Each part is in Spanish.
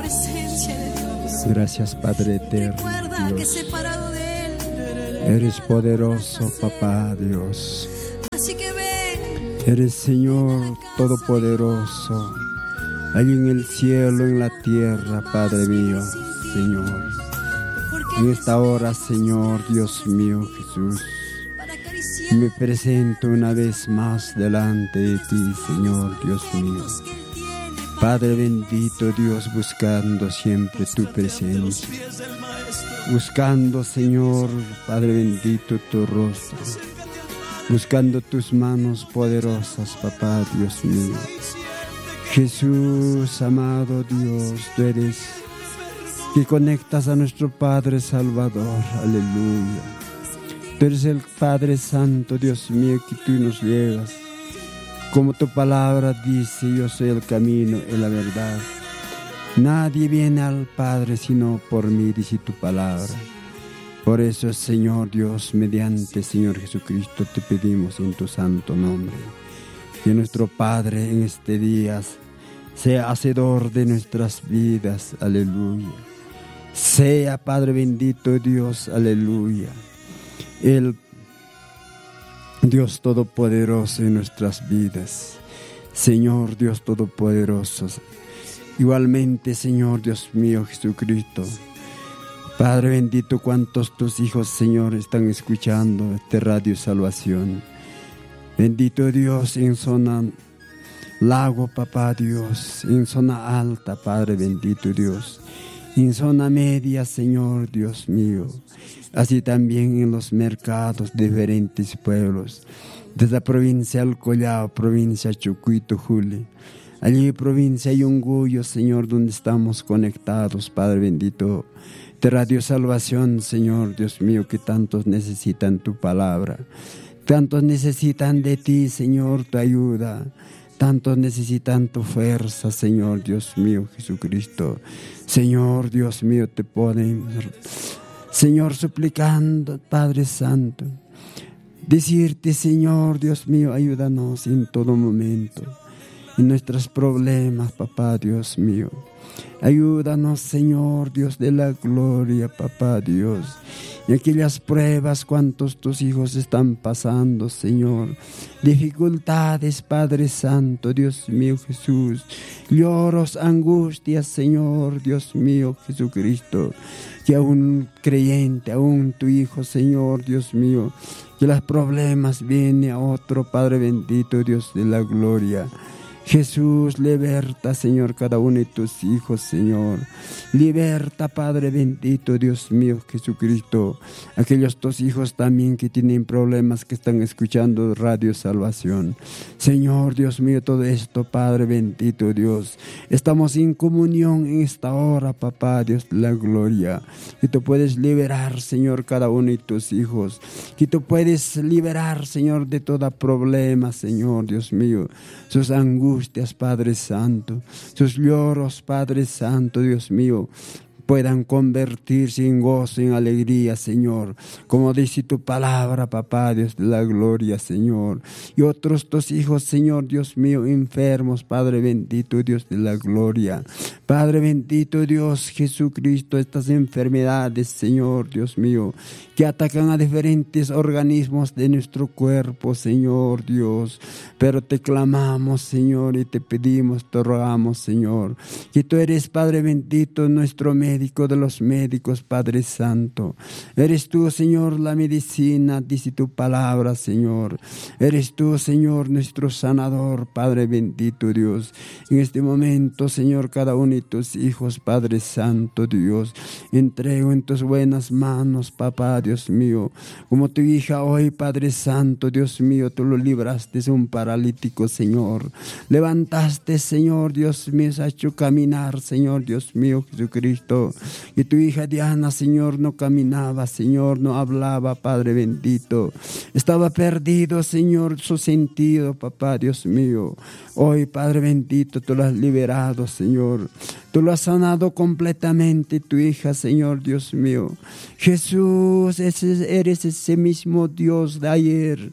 presencia de Dios. Gracias, Padre eterno. Recuerda que Dios. separado de Él. Eres poderoso, Papá Dios. Así que ven. Eres Señor todopoderoso. Allí en el cielo, en la tierra, Padre mío, Señor. En esta hora, Señor, Dios mío, Jesús, me presento una vez más delante de ti, Señor, Dios mío. Padre bendito, Dios, buscando siempre tu presencia. Buscando, Señor, Padre bendito, tu rostro. Buscando tus manos poderosas, Papá, Dios mío. Jesús, amado Dios, tú eres que conectas a nuestro Padre Salvador, aleluya. Tú eres el Padre Santo, Dios mío, que tú nos llevas. Como tu palabra dice, yo soy el camino y la verdad. Nadie viene al Padre sino por mí, dice tu palabra. Por eso, Señor Dios, mediante Señor Jesucristo, te pedimos en tu santo nombre. Que nuestro Padre en este día sea hacedor de nuestras vidas, aleluya. Sea, Padre bendito Dios, aleluya, el Dios todopoderoso en nuestras vidas. Señor Dios todopoderoso, igualmente, Señor Dios mío Jesucristo, Padre bendito, cuantos tus hijos, Señor, están escuchando este Radio Salvación. Bendito Dios, en zona lago, Papá Dios, en zona alta, Padre bendito Dios, en zona media, Señor Dios mío, así también en los mercados de diferentes pueblos, desde la provincia del Collao, provincia Chucuito, Juli, allí provincia Yunguyo, Señor, donde estamos conectados, Padre bendito, de Radio Salvación, Señor Dios mío, que tantos necesitan tu palabra. Tantos necesitan de ti, Señor, tu ayuda. Tantos necesitan tu fuerza, Señor, Dios mío, Jesucristo. Señor, Dios mío, te ponen, Señor, suplicando, Padre Santo. Decirte, Señor, Dios mío, ayúdanos en todo momento. En nuestros problemas, Papá, Dios mío. Ayúdanos, Señor, Dios de la gloria, Papá, Dios. Y aquellas pruebas, cuantos tus hijos están pasando, Señor. Dificultades, Padre Santo, Dios mío, Jesús. Lloros, angustias, Señor, Dios mío, Jesucristo. Que aún creyente, aún tu hijo, Señor, Dios mío, que los problemas vienen a otro, Padre bendito, Dios de la gloria. Jesús, liberta, Señor, cada uno de tus hijos, Señor. Liberta, Padre bendito, Dios mío, Jesucristo. Aquellos tus hijos también que tienen problemas, que están escuchando Radio Salvación. Señor, Dios mío, todo esto, Padre bendito, Dios. Estamos en comunión en esta hora, Papá, Dios de la gloria. Que tú puedes liberar, Señor, cada uno de tus hijos. Que tú puedes liberar, Señor, de todo problema, Señor, Dios mío. Sus angustias, Padre Santo, sus lloros, Padre Santo, Dios mío, puedan convertirse en gozo, en alegría, Señor, como dice tu palabra, Papá, Dios de la gloria, Señor. Y otros tus hijos, Señor, Dios mío, enfermos, Padre bendito, Dios de la gloria. Padre bendito, Dios Jesucristo, estas enfermedades, Señor, Dios mío, que atacan a diferentes organismos de nuestro cuerpo, Señor Dios. Pero te clamamos, Señor, y te pedimos, te rogamos, Señor, que tú eres, Padre bendito, nuestro médico de los médicos, Padre Santo. Eres tú, Señor, la medicina, dice tu palabra, Señor. Eres tú, Señor, nuestro sanador, Padre bendito, Dios. En este momento, Señor, cada uno de tus hijos, Padre Santo, Dios, entrego en tus buenas manos, Papá, Dios mío. Como tu hija hoy, Padre Santo, Dios mío, tú lo libraste de un paralítico, Señor. Levantaste, Señor, Dios mío, has hecho caminar, Señor, Dios mío, Jesucristo. Y tu hija Diana, Señor, no caminaba, Señor, no hablaba, Padre bendito. Estaba perdido, Señor, su sentido, Papá, Dios mío. Hoy, Padre bendito, tú lo has liberado, Señor. Tú lo has sanado completamente, tu hija, Señor, Dios mío. Jesús, eres ese mismo Dios de ayer.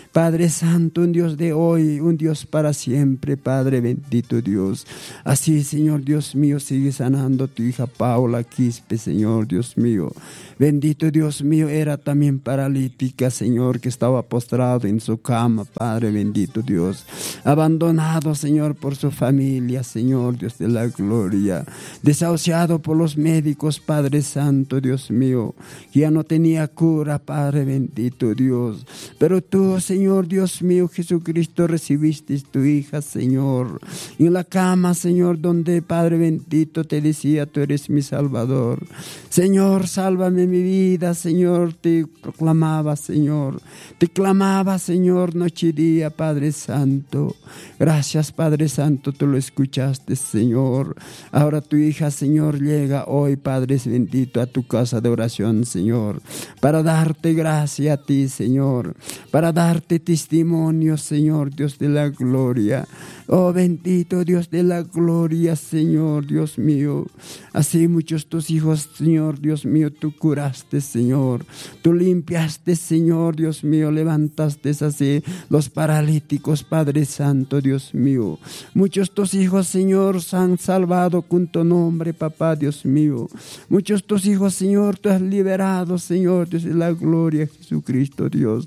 Padre Santo, un Dios de hoy, un Dios para siempre, Padre bendito Dios. Así, Señor Dios mío, sigue sanando a tu hija Paula Quispe, Señor Dios mío. Bendito Dios mío, era también paralítica, Señor, que estaba postrado en su cama, Padre bendito Dios. Abandonado, Señor, por su familia, Señor Dios de la gloria. Desahuciado por los médicos, Padre Santo, Dios mío, que ya no tenía cura, Padre bendito Dios. Pero tú, Señor Dios mío, Jesucristo, recibiste tu hija, Señor, en la cama, Señor, donde, Padre bendito, te decía, tú eres mi Salvador. Señor, sálvame mi vida, Señor, te proclamaba, Señor, te clamaba, Señor, noche y día, Padre Santo. Gracias, Padre Santo, tú lo escuchaste, Señor. Ahora tu hija, Señor, llega hoy, Padre bendito, a tu casa de oración, Señor, para darte gracia a ti, Señor, para darte testimonio, Señor, Dios de la gloria. Oh, bendito Dios de la gloria, Señor, Dios mío. Así muchos tus hijos, Señor, Dios mío, tú curaste, Señor. Tú limpiaste, Señor, Dios mío, levantaste así los paralíticos, Padre Santo, Dios mío. Muchos tus hijos, Señor, se han salvado con tu nombre, papá, Dios mío. Muchos tus hijos, Señor, tú has liberado, Señor, Dios de la gloria, Jesucristo, Dios.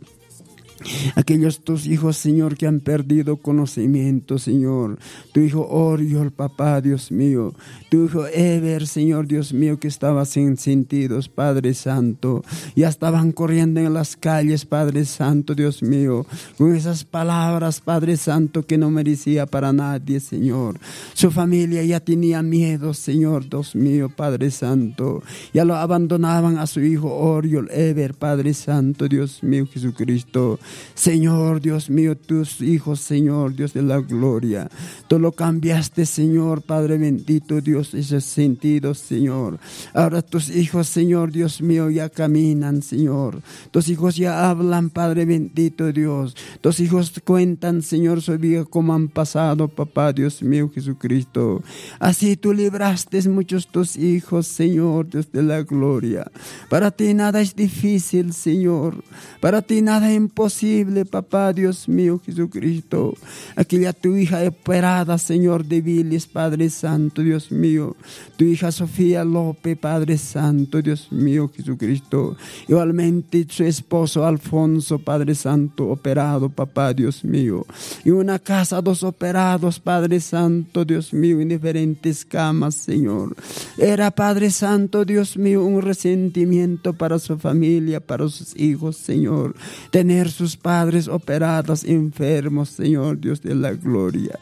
Aquellos tus hijos, Señor, que han perdido conocimiento, Señor. Tu hijo Oriol, papá, Dios mío. Tu hijo Ever, Señor, Dios mío, que estaba sin sentidos, Padre Santo. Ya estaban corriendo en las calles, Padre Santo, Dios mío, con esas palabras, Padre Santo, que no merecía para nadie, Señor. Su familia ya tenía miedo, Señor, Dios mío, Padre Santo. Ya lo abandonaban a su hijo Oriol, Ever, Padre Santo, Dios mío, Jesucristo. Señor, Dios mío, tus hijos, Señor, Dios de la gloria, tú lo cambiaste, Señor, Padre bendito, Dios, esos sentidos, Señor. Ahora tus hijos, Señor, Dios mío, ya caminan, Señor. Tus hijos ya hablan, Padre bendito, Dios. Tus hijos cuentan, Señor, su vida como han pasado, papá, Dios mío, Jesucristo. Así tú libraste muchos tus hijos, Señor, Dios de la gloria. Para ti nada es difícil, Señor. Para ti nada es imposible, papá, Dios mío, Jesucristo. Aquella tu hija operada, Señor, de bilis, Padre Santo, Dios mío. Tu hija Sofía López, Padre Santo, Dios mío, Jesucristo. Igualmente su esposo Alfonso, Padre Santo, operado, papá, Dios mío. Y una casa, 2 operados, Padre Santo, Dios mío, en diferentes camas, Señor. Era, Padre Santo, Dios mío, un resentimiento para su familia, para sus hijos, Señor. Tener sus padres operados, enfermos, Señor, Dios de la gloria.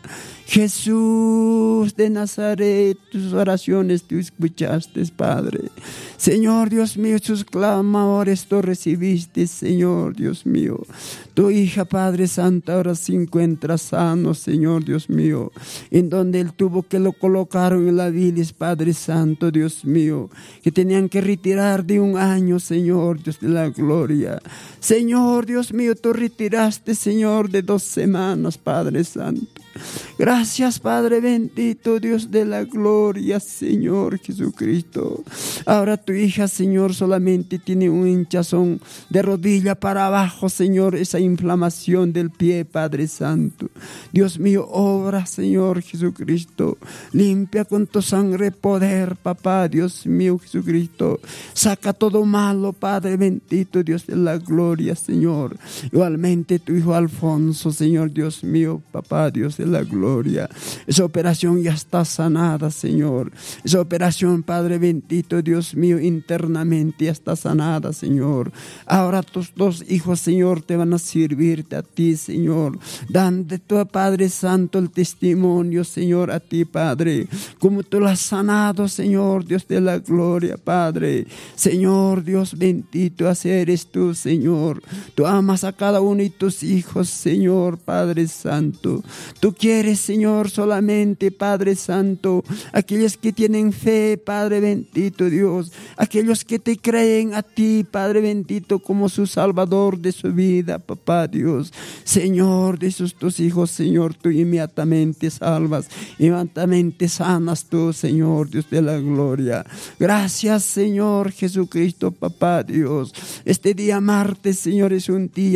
Jesús de Nazaret, tus oraciones tú escuchaste, Padre. Señor, Dios mío, sus clamores tú recibiste, Señor, Dios mío. Tu hija, Padre Santo, ahora se encuentra sano, Señor, Dios mío. En donde él tuvo que lo colocaron en la bilis, Padre Santo, Dios mío. Que tenían que retirar de 1 año, Señor, Dios de la gloria. Señor, Dios mío, tú retiraste, Señor, de 2 semanas, Padre Santo. Gracias, Padre bendito, Dios de la gloria, Señor Jesucristo. Ahora tu hija, Señor, solamente tiene un hinchazón de rodilla para abajo, Señor, esa inflamación del pie, Padre Santo. Dios mío, obra, Señor Jesucristo. Limpia con tu sangre poder, papá, Dios mío, Jesucristo. Saca todo malo, Padre bendito, Dios de la gloria, Señor. Igualmente tu hijo Alfonso, Señor, Dios mío, papá, Dios de la gloria. Esa operación ya está sanada, Señor. Esa operación, Padre bendito, Dios mío, internamente ya está sanada, Señor. Ahora tus 2 hijos, Señor, te van a servirte a ti, Señor. Dan de tu Padre Santo el testimonio, Señor, a ti, Padre. Como tú lo has sanado, Señor, Dios de la gloria, Padre. Señor, Dios bendito, así eres tú, Señor. Tú amas a cada uno de tus hijos, Señor, Padre Santo. Tú quieres, Señor, solamente, Padre Santo, aquellos que tienen fe, Padre bendito Dios, aquellos que te creen a ti, Padre bendito, como su Salvador de su vida, papá Dios. Señor, de esos tus hijos, Señor, tú inmediatamente salvas, inmediatamente sanas tú, Señor, Dios de la gloria. Gracias, Señor Jesucristo, papá Dios. Este día martes, Señor, es un día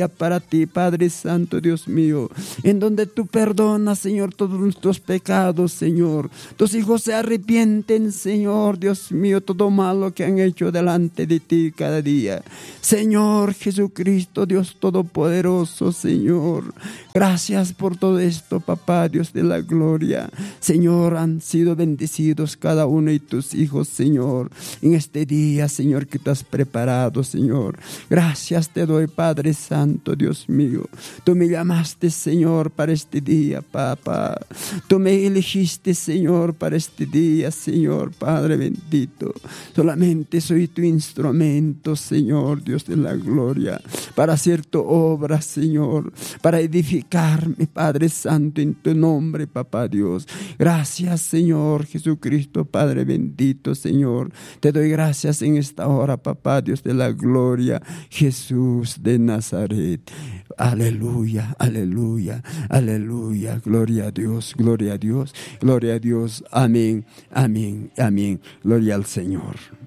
día para ti, Padre Santo, Dios mío, en donde tú perdonas, Señor, todos nuestros pecados, Señor. Tus hijos se arrepienten, Señor, Dios mío, todo malo que han hecho delante de ti cada día. Señor Jesucristo, Dios Todopoderoso, Señor, gracias por todo esto, papá, Dios de la gloria. Señor, han sido bendecidos cada uno de tus hijos, Señor, en este día, Señor, que tú has preparado, Señor. Gracias te doy, Padre Santo, Dios mío. Tú me llamaste, Señor, para este día, papá. Tú me elegiste, Señor, para este día, Señor, Padre bendito. Solamente soy tu instrumento, Señor, Dios de la gloria, para hacer tu obra, Señor, para edificarme, Padre Santo, en tu nombre, papá Dios. Gracias, Señor Jesucristo, Padre bendito, Señor. Te doy gracias en esta hora, papá Dios de la gloria, Jesús de Nazaret. Aleluya, aleluya, aleluya. Gloria a Dios, gloria a Dios, gloria a Dios. Amén, amén, amén. Gloria al Señor.